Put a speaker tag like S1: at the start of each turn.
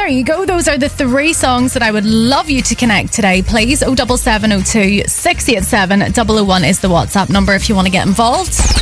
S1: there you go. Those are the 3 songs that I would love you to connect today, please. 07702 687 001 is the WhatsApp number if you want to get involved.